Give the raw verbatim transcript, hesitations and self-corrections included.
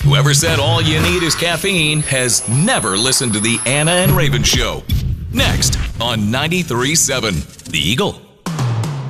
Whoever said all you need is caffeine has never listened to the Anna and Raven Show. Next on ninety-three point seven, The Eagle.